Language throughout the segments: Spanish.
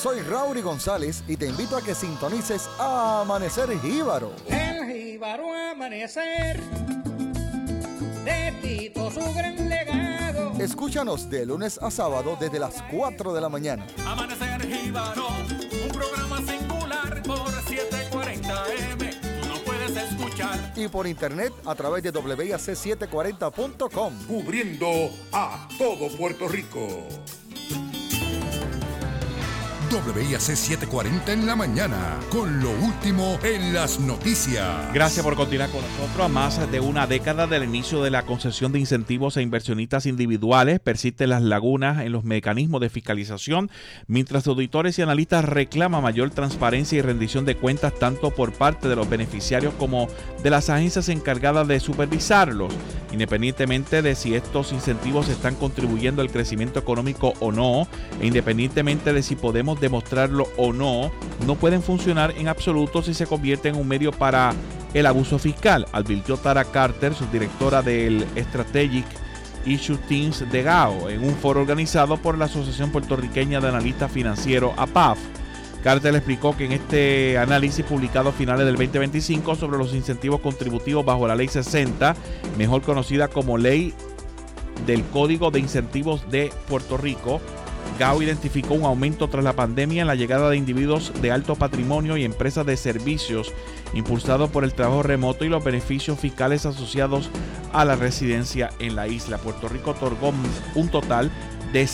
soy Raury González y te invito a que sintonices a Amanecer Jíbaro. El Jíbaro Amanecer, de Tito su gran legado. Escúchanos de lunes a sábado desde las 4 de la mañana. Amanecer Jíbaro, un programa singular por 740M. Tú no puedes escuchar. Y por internet a través de WIAC740.com. Cubriendo a todo Puerto Rico. WIAC 740 en la mañana, con lo último en las noticias. Gracias por continuar con nosotros. A más de una década del inicio de la concesión de incentivos a inversionistas individuales, persisten las lagunas en los mecanismos de fiscalización, mientras auditores y analistas reclaman mayor transparencia y rendición de cuentas tanto por parte de los beneficiarios como de las agencias encargadas de supervisarlos, independientemente de si estos incentivos están contribuyendo al crecimiento económico o no, e independientemente de si podemos demostrarlo o no, no pueden funcionar en absoluto si se convierte en un medio para el abuso fiscal, advirtió Tara Carter, subdirectora del Strategic Issue Teams de GAO, en un foro organizado por la Asociación Puertorriqueña de Analistas Financieros, APAF. Carter explicó que en este análisis publicado a finales del 2025 sobre los incentivos contributivos bajo la Ley 60, mejor conocida como Ley del Código de Incentivos de Puerto Rico, GAO identificó un aumento tras la pandemia en la llegada de individuos de alto patrimonio y empresas de servicios impulsados por el trabajo remoto y los beneficios fiscales asociados a la residencia en la isla. Puerto Rico otorgó un total de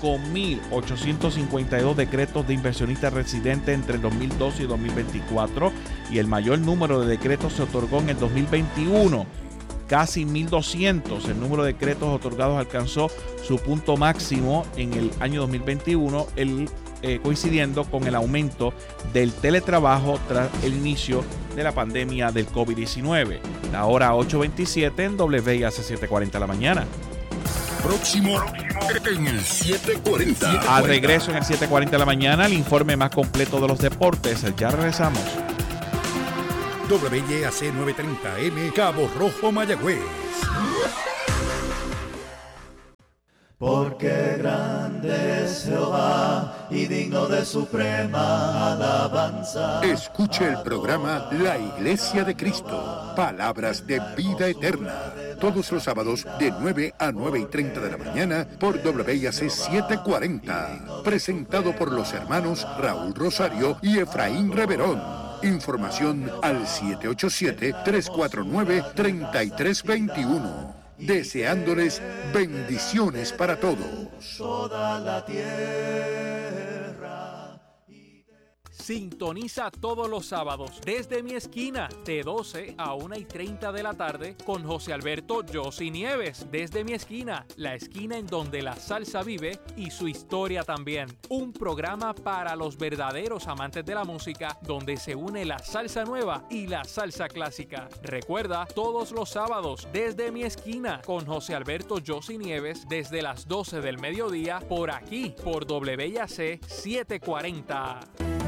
5.852 decretos de inversionistas residentes entre el 2012 y 2024 y el mayor número de decretos se otorgó en el 2021. Casi 1.200. El número de decretos otorgados alcanzó su punto máximo en el año 2021, coincidiendo con el aumento del teletrabajo tras el inicio de la pandemia del COVID-19. La hora 8:27 en WIAC 740 a la mañana. Próximo en el 740. Al regreso en el 740 de la mañana, el informe más completo de los deportes. Ya regresamos. WIAC 930M, Cabo Rojo, Mayagüez. Porque grande es Jehová y digno de suprema alabanza. Escuche el programa La Iglesia de Cristo, Palabras de Vida Eterna, todos los sábados de 9 a 9:30 de la mañana por WIAC 740, presentado por los hermanos Raúl Rosario y Efraín Reverón. Información al 787-349-3321. Deseándoles bendiciones para todos. Toda la tierra. Sintoniza todos los sábados desde mi esquina de 12 a 1:30 de la tarde con José Alberto Yossi Nieves. Desde mi esquina, la esquina en donde la salsa vive y su historia también. Un programa para los verdaderos amantes de la música donde se une la salsa nueva y la salsa clásica. Recuerda, todos los sábados desde mi esquina con José Alberto Yossi Nieves desde las 12 del mediodía por aquí, por WIAC 740.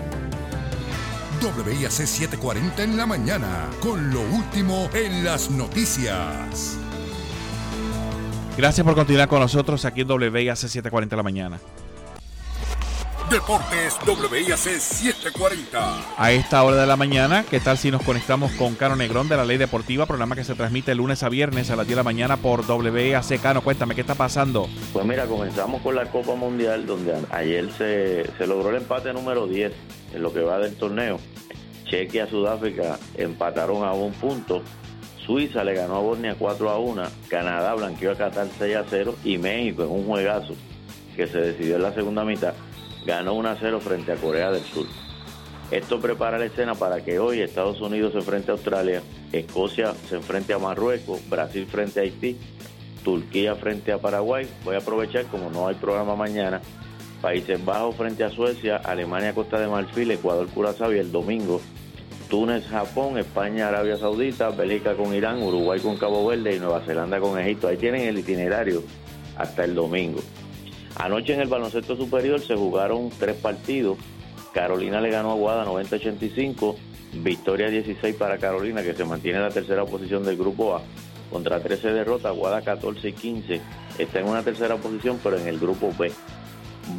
WIAC 740 en la mañana, con lo último en las noticias. Gracias por continuar con nosotros aquí en WIAC 740 en la mañana. Deportes WIAC 740. A esta hora de la mañana, ¿qué tal si nos conectamos con Cano Negrón de La Ley Deportiva? Programa que se transmite lunes a viernes a las 10 de la mañana por WIAC. Cano, cuéntame, ¿qué está pasando? Pues mira, comenzamos con la Copa Mundial, donde ayer se logró el empate número 10 en lo que va del torneo. Chequia y Sudáfrica empataron a 1 punto. Suiza le ganó a Bosnia 4-1. Canadá blanqueó a Qatar 6-0. Y México, en un juegazo que se decidió en la segunda mitad, ganó 1-0 frente a Corea del Sur. Esto prepara la escena para que hoy Estados Unidos se enfrente a Australia, Escocia se enfrente a Marruecos, Brasil frente a Haití, Turquía frente a Paraguay. Voy a aprovechar, como no hay programa mañana, Países Bajos frente a Suecia, Alemania, Costa de Marfil, Ecuador, Curazao y el domingo Túnez, Japón, España, Arabia Saudita, Bélgica con Irán, Uruguay con Cabo Verde y Nueva Zelanda con Egipto. Ahí tienen el itinerario hasta el domingo. Anoche en el baloncesto superior se jugaron 3 partidos. Carolina le ganó a Aguada 90-85, victoria 16 para Carolina, que se mantiene en la tercera posición del grupo A, contra 13 derrotas. Aguada 14-15, está en una tercera posición, pero en el grupo B.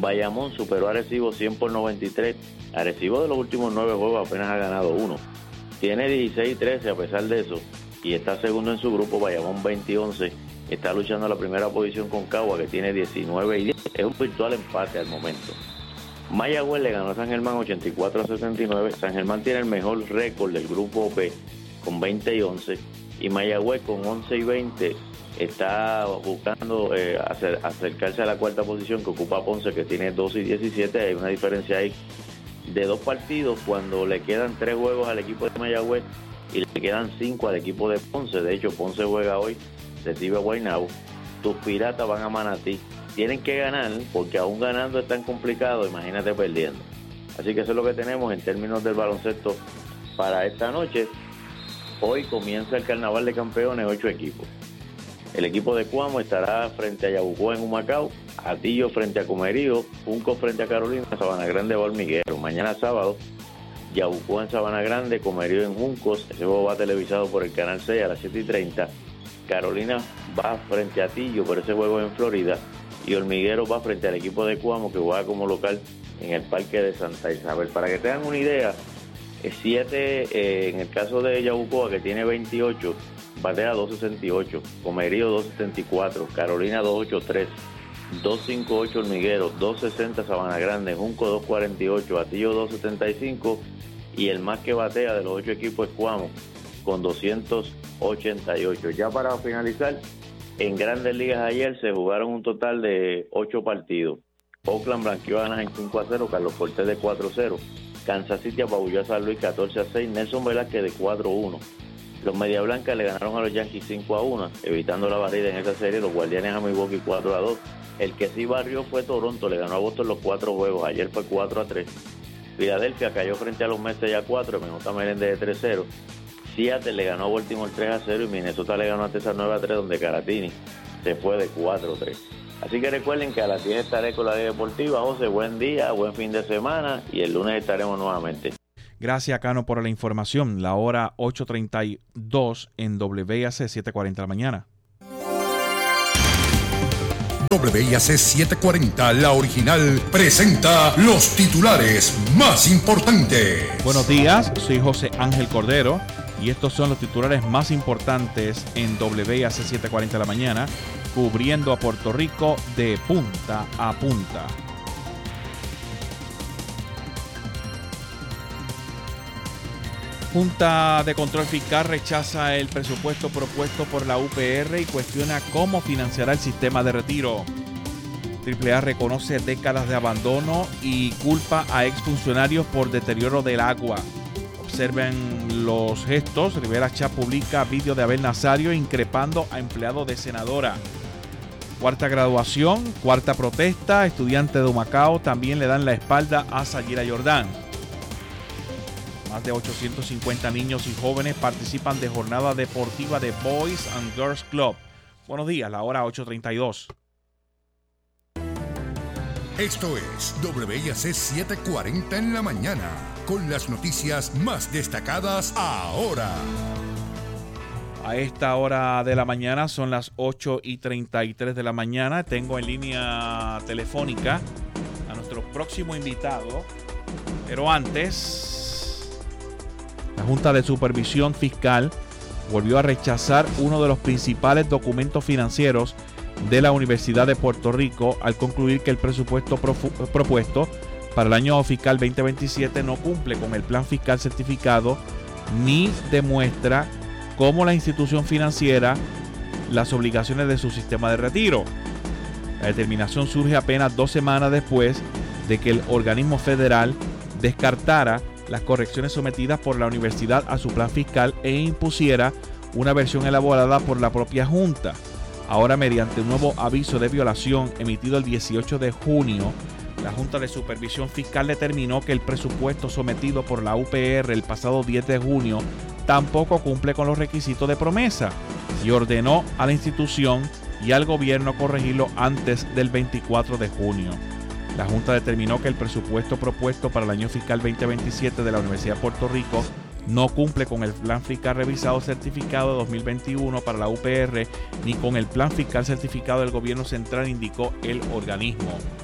Bayamón superó a Arecibo 100-93. Arecibo de los últimos 9 juegos apenas ha ganado 1. Tiene 16-13 a pesar de eso y está segundo en su grupo. Bayamón 20-11. Está luchando la primera posición con Cagua, que tiene 19-10. Es un virtual empate al momento. Mayagüez le ganó a San Germán 84-69. San Germán tiene el mejor récord del grupo B con 20-11 y Mayagüez con 11-20 está buscando acercarse a la cuarta posición que ocupa Ponce, que tiene 12-17. Hay una diferencia ahí de 2 partidos cuando le quedan 3 juegos al equipo de Mayagüez y le quedan 5 al equipo de Ponce. De hecho, Ponce juega hoy, recibe a Guaynabo. Tus Piratas van a Manatí. Tienen que ganar, porque aún ganando es tan complicado, imagínate perdiendo. Así que eso es lo que tenemos en términos del baloncesto para esta noche. Hoy comienza el Carnaval de Campeones, 8 equipos. El equipo de Cuamo estará frente a Yabucoa en Humacao, Atillo frente a Comerío, Junco frente a Carolina, Sabana Grande va a Hormiguero. Mañana sábado, Yabucoa en Sabana Grande, Comerío en Juncos. Ese juego va televisado por el Canal 6 a las 7:30. Carolina va frente a Atillo, pero ese juego es en Florida. Y Hormiguero va frente al equipo de Cuamo, que juega como local en el Parque de Santa Isabel. Para que tengan una idea, 7 en el caso de Yabucoa, que tiene 28, batea 2.68, Comerío 2.74, Carolina 2.83, 2.58 Hormiguero, 2.60 Sabana Grande, Junco 2.48, Atillo 2.75 y el más que batea de los 8 equipos es Cuamo con 288. Ya para finalizar, en Grandes Ligas ayer se jugaron un total de 8 partidos. Oakland blanqueó a Anaheim 5-0, Carlos Cortés de 4-0. Kansas City apabulló a San Luis 14-6, Nelson Velázquez de 4-1. Los Media Blancas le ganaron a los Yankees 5-1, evitando la barrida en esa serie. Los Guardianes a Milwaukee 4-2. El que sí barrió fue Toronto, le ganó a Boston los 4 juegos. Ayer fue 4-3. Filadelfia cayó frente a los Mets ya 4, Minnesota Meléndez de 3-0. Seattle le ganó a Baltimore 3-0 y Minnesota le ganó a Texas 9-3, donde Caratini se fue de 4-3. Así que recuerden que a las 10 estaré con la Liga Deportiva. José, buen día, buen fin de semana y el lunes estaremos nuevamente. Gracias, Cano, por la información. La hora 8:32 en WIAC 7:40 de la mañana. WIAC 740, la original, presenta los titulares más importantes. Buenos días, soy José Ángel Cordero y estos son los titulares más importantes en WIAC 740 de la mañana, cubriendo a Puerto Rico de punta a punta. Junta de Control Fiscal rechaza el presupuesto propuesto por la UPR y cuestiona cómo financiará el sistema de retiro. AAA reconoce décadas de abandono y culpa a exfuncionarios por deterioro del agua. Observen los gestos. Rivera Chat publica vídeo de Abel Nazario increpando a empleado de senadora. Cuarta graduación, cuarta protesta. Estudiantes de Humacao también le dan la espalda a Sayira Jordán. Más de 850 niños y jóvenes participan de jornada deportiva de Boys and Girls Club. Buenos días, la hora 8:32. Esto es WIAC 740 en la mañana, con las noticias más destacadas ahora. A esta hora de la mañana son las 8:33 de la mañana. Tengo en línea telefónica a nuestro próximo invitado. Pero antes, la Junta de Supervisión Fiscal volvió a rechazar uno de los principales documentos financieros de la Universidad de Puerto Rico al concluir que el presupuesto propuesto para el año fiscal 2027 no cumple con el plan fiscal certificado ni demuestra cómo la institución financiera las obligaciones de su sistema de retiro. La determinación surge apenas 2 semanas después de que el organismo federal descartara las correcciones sometidas por la universidad a su plan fiscal e impusiera una versión elaborada por la propia Junta. Ahora, mediante un nuevo aviso de violación emitido el 18 de junio, la Junta de Supervisión Fiscal determinó que el presupuesto sometido por la UPR el pasado 10 de junio tampoco cumple con los requisitos de promesa y ordenó a la institución y al gobierno corregirlo antes del 24 de junio. La Junta determinó que el presupuesto propuesto para el año fiscal 2027 de la Universidad de Puerto Rico no cumple con el plan fiscal revisado certificado de 2021 para la UPR ni con el plan fiscal certificado del gobierno central, indicó el organismo.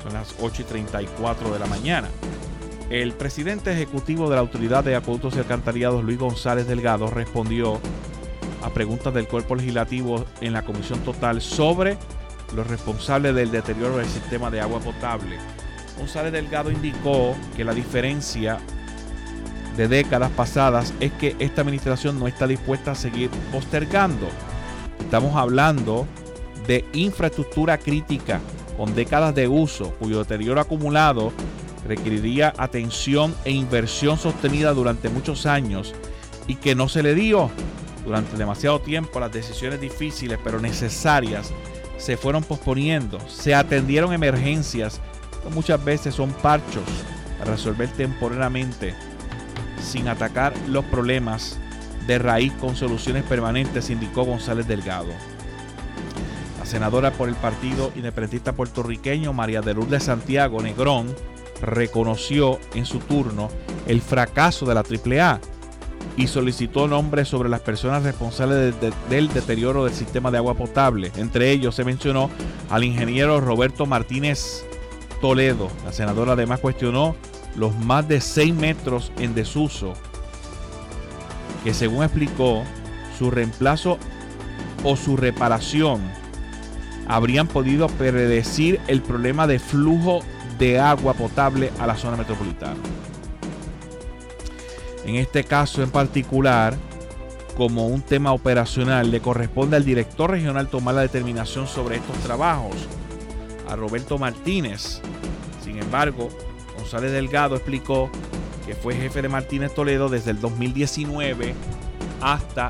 Son las 8:34 de la mañana. El presidente ejecutivo de la Autoridad de Acueductos y Alcantarillados, Luis González Delgado, respondió a preguntas del cuerpo legislativo en la Comisión Total sobre los responsables del deterioro del sistema de agua potable. González Delgado indicó que la diferencia de décadas pasadas es que esta administración no está dispuesta a seguir postergando. Estamos hablando de infraestructura crítica con décadas de uso, cuyo deterioro acumulado requeriría atención e inversión sostenida durante muchos años y que no se le dio. Durante demasiado tiempo las decisiones difíciles pero necesarias se fueron posponiendo, se atendieron emergencias que muchas veces son parchos para resolver temporalmente sin atacar los problemas de raíz con soluciones permanentes, indicó González Delgado. La senadora por el Partido Independentista Puertorriqueño, María de Lourdes Santiago Negrón, reconoció en su turno el fracaso de la AAA y solicitó nombres sobre las personas responsables del deterioro del sistema de agua potable. Entre ellos se mencionó al ingeniero Roberto Martínez Toledo. La senadora además cuestionó los más de 6 metros en desuso, que según explicó, su reemplazo o su reparación habrían podido predecir el problema de flujo de agua potable a la zona metropolitana. En este caso en particular, como un tema operacional, le corresponde al director regional tomar la determinación sobre estos trabajos, a Roberto Martínez. Sin embargo, González Delgado explicó que fue jefe de Martínez Toledo desde el 2019 hasta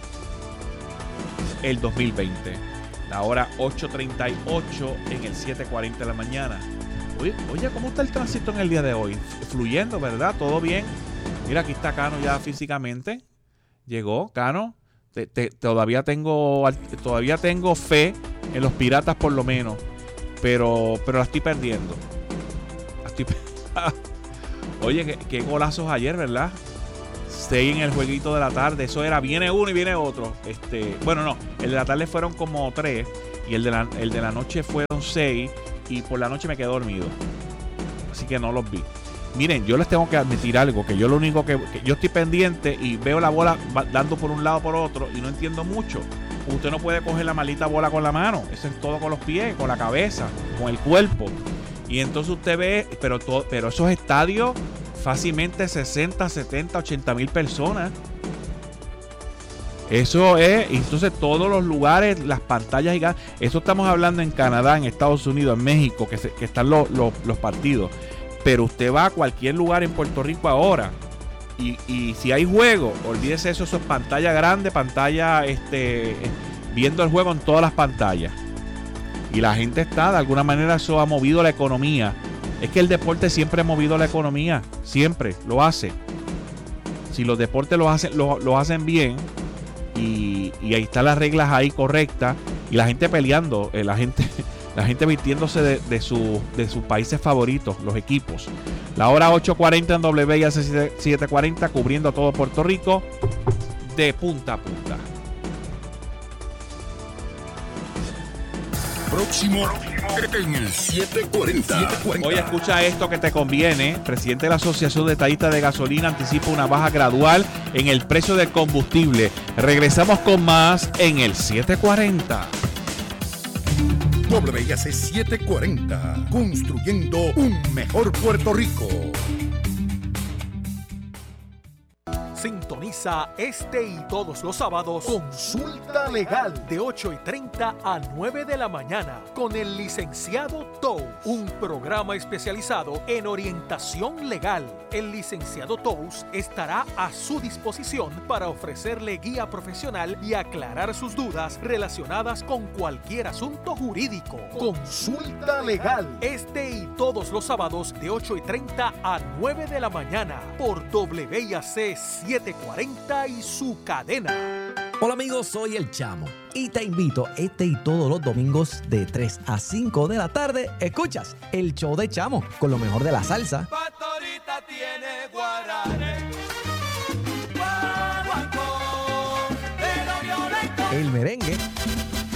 el 2020. La hora 8:38 en el 7:40 de la mañana. Oye, ¿cómo está el tránsito en el día de hoy? Fluyendo, ¿verdad? ¿Todo bien? Mira, aquí está Cano ya físicamente. Llegó, Cano. Todavía tengo fe en los Piratas por lo menos. Pero la estoy perdiendo. Oye, qué golazos ayer, ¿verdad? 6 en el jueguito de la tarde. Eso era, viene uno y viene otro. Bueno, no. El de la tarde fueron como 3. Y el de la noche fueron 6. Y por la noche me quedé dormido. Así que no los vi. Miren, yo les tengo que admitir algo, que yo lo único que yo estoy pendiente y veo la bola dando por un lado por otro y no entiendo mucho. Usted no puede coger la maldita bola con la mano, eso es todo con los pies, con la cabeza, con el cuerpo. Y entonces usted ve, pero esos estadios fácilmente 60, 70, 80 mil personas. Eso es, entonces todos los lugares, las pantallas gigantes, eso estamos hablando en Canadá, en Estados Unidos, en México, que están los partidos. Pero usted va a cualquier lugar en Puerto Rico ahora y si hay juego, olvídese eso es pantalla grande, pantalla viendo el juego en todas las pantallas. Y la gente está, de alguna manera eso ha movido la economía. Es que el deporte siempre ha movido la economía, siempre lo hace. Si los deportes lo hacen bien y ahí están las reglas ahí correctas y la gente peleando, la gente vistiéndose de sus países favoritos, los equipos. La hora 8:40 en WIAC 740, cubriendo todo Puerto Rico de punta a punta. Próximo en el 740. Oye, escucha esto que te conviene. Presidente de la Asociación de Detallistas de Gasolina anticipa una baja gradual en el precio del combustible. Regresamos con más en el 740. WIAC 740, construyendo un mejor Puerto Rico. Sintoniza este y todos los sábados Consulta Legal de 8:30 a 9 de la mañana con el licenciado Tous, un programa especializado en orientación legal. El licenciado Tous estará a su disposición para ofrecerle guía profesional y aclarar sus dudas relacionadas con cualquier asunto jurídico. Consulta Legal este y todos los sábados de 8:30 a 9 de la mañana por WIAC 740 y su cadena. Hola amigos, soy El Chamo y te invito este y todos los domingos de 3 a 5 de la tarde. Escuchas El Show de Chamo con lo mejor de la salsa,